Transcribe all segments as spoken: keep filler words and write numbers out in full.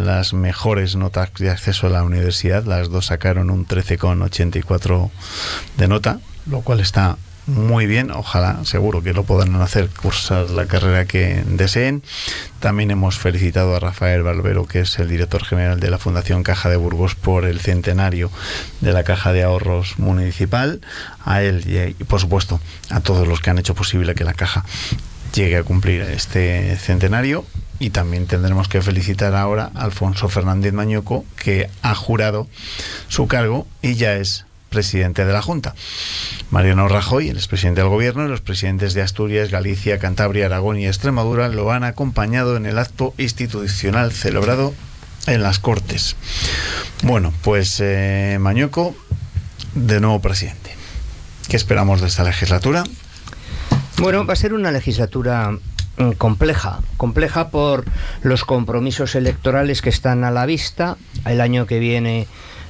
las mejores notas de acceso a la universidad. Las dos sacaron un trece coma ochenta y cuatro de nota, lo cual está muy bien. Ojalá, seguro que lo podrán hacer, cursar la carrera que deseen. También hemos felicitado a Rafael Barbero, que es el director general de la Fundación Caja de Burgos, por el centenario de la Caja de Ahorros Municipal. A él y, y por supuesto, a todos los que han hecho posible que la Caja llegue a cumplir este centenario. Y también tendremos que felicitar ahora a Alfonso Fernández Mañueco, que ha jurado su cargo y ya es presidente de la Junta. Mariano Rajoy, el expresidente del Gobierno, y los presidentes de Asturias, Galicia, Cantabria, Aragón y Extremadura lo han acompañado en el acto institucional celebrado en las Cortes. Bueno, pues eh, Mañueco, de nuevo presidente. ¿Qué esperamos de esta legislatura? Bueno, va a ser una legislatura compleja, compleja por los compromisos electorales que están a la vista. El año que viene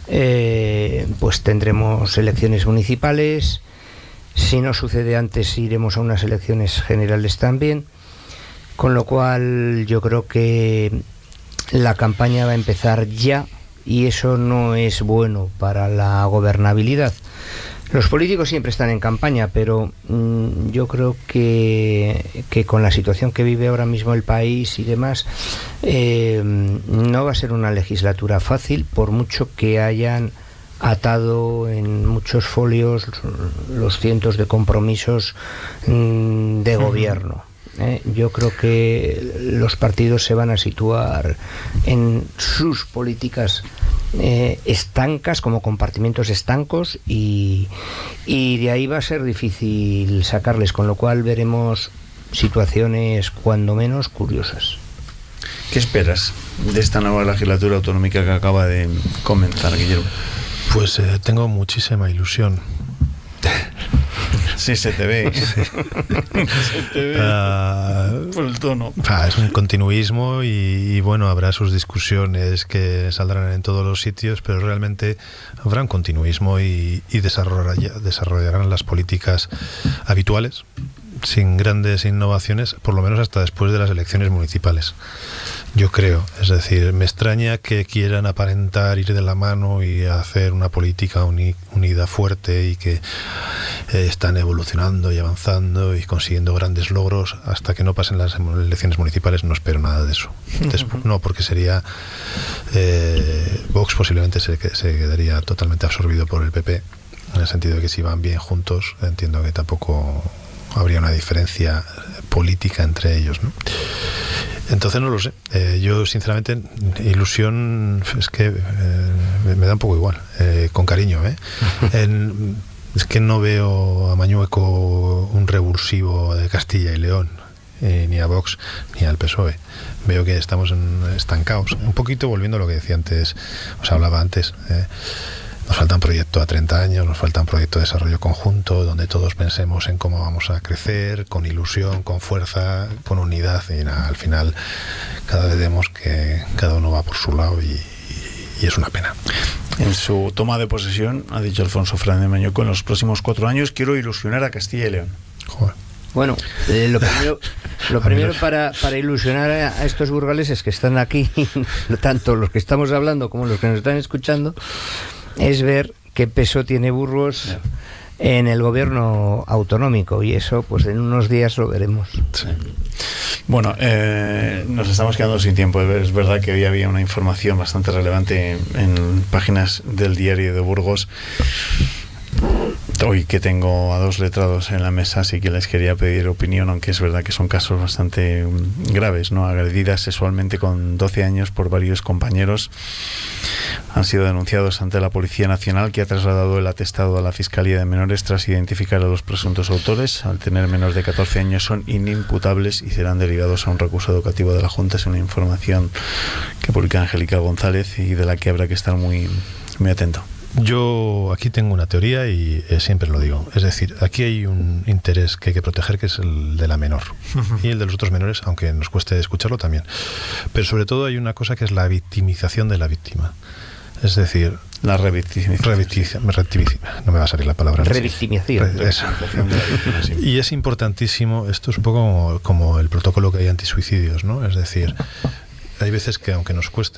Eh, pues tendremos elecciones municipales. Si no sucede antes, iremos a unas elecciones generales también, con lo cual yo creo que la campaña va a empezar ya, y eso no es bueno para la gobernabilidad. Los políticos siempre están en campaña, pero mmm, yo creo que, que con la situación que vive ahora mismo el país y demás, eh, no va a ser una legislatura fácil, por mucho que hayan atado en muchos folios los cientos de compromisos mmm, de gobierno. ¿eh? Yo creo que los partidos se van a situar en sus políticas Eh, estancas, como compartimentos estancos, y, y de ahí va a ser difícil sacarles, con lo cual veremos situaciones cuando menos curiosas. ¿Qué esperas de esta nueva legislatura autonómica que acaba de comenzar, Guillermo? Pues eh, tengo muchísima ilusión. Sí, se te ve. Sí. Se te ve uh, por el tono. Ah, es un continuismo y, y bueno, habrá sus discusiones que saldrán en todos los sitios, pero realmente habrá un continuismo y, y desarrolla, desarrollarán las políticas habituales, sin grandes innovaciones, por lo menos hasta después de las elecciones municipales. Yo creo, es decir, me extraña que quieran aparentar ir de la mano y hacer una política uni, unida fuerte, y que eh, están evolucionando y avanzando y consiguiendo grandes logros hasta que no pasen las elecciones municipales. No espero nada de eso. Después, no, porque sería eh, Vox posiblemente se, se quedaría totalmente absorbido por el P P, en el sentido de que si van bien juntos, entiendo que tampoco habría una diferencia política entre ellos, ¿no? Entonces no lo sé. Eh, yo sinceramente, ilusión es que eh, me da un poco igual, eh, con cariño, ¿eh? En, es que no veo a Mañueco un revulsivo de Castilla y León, eh, ni a Vox ni al P S O E. Veo que estamos en, estancados. Un poquito volviendo a lo que decía antes, os hablaba antes. Eh, Nos falta un proyecto a treinta años, nos falta un proyecto de desarrollo conjunto donde todos pensemos en cómo vamos a crecer, con ilusión, con fuerza, con unidad, y nada, al final cada vez vemos que cada uno va por su lado, y, y es una pena. En su toma de posesión ha dicho Alfonso Fernández Mañueco: en los próximos cuatro años quiero ilusionar a Castilla y León. Joder. Bueno, eh, lo primero, lo primero para, para ilusionar a, a estos burgaleses que están aquí, tanto los que estamos hablando como los que nos están escuchando, es ver qué peso tiene Burgos en el gobierno autonómico, y eso pues en unos días lo veremos. Sí. Bueno, eh, nos estamos quedando sin tiempo. Es verdad que hoy había una información bastante relevante en, en páginas del Diario de Burgos. Hoy que tengo a dos letrados en la mesa, sí que les quería pedir opinión, aunque es verdad que son casos bastante graves, ¿no? Agredidas sexualmente con doce años por varios compañeros. Han sido denunciados ante la Policía Nacional, que ha trasladado el atestado a la Fiscalía de Menores tras identificar a los presuntos autores. Al tener menos de catorce años son inimputables y serán derivados a un recurso educativo de la Junta. Es una información que publica Angélica González y de la que habrá que estar muy, muy atento. Yo aquí tengo una teoría y eh, siempre lo digo. Es decir, aquí hay un interés que hay que proteger, que es el de la menor, y el de los otros menores, aunque nos cueste escucharlo también. Pero sobre todo hay una cosa que es la victimización de la víctima. Es decir, la revictimización. Revictimización. No me va a salir la palabra. Revictimización. Re, eso. Y es importantísimo. Esto es un poco como, como el protocolo que hay antisuicidios, ¿no? Es decir, hay veces que aunque nos cueste